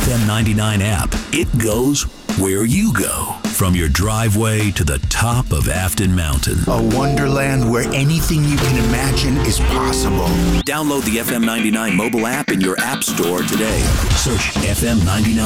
FM 99 app. It goes where you go. From your driveway to the top of Afton Mountain. A wonderland where anything you can imagine is possible. Download the FM 99 mobile app in your app store today. Search FM 99.